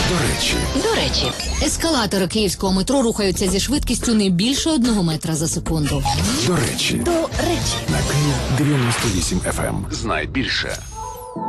До речі, ескалатори київського метро рухаються зі швидкістю не більше 1 метра за секунду. До речі. До речі. На Київ 98 FM. Знай більше.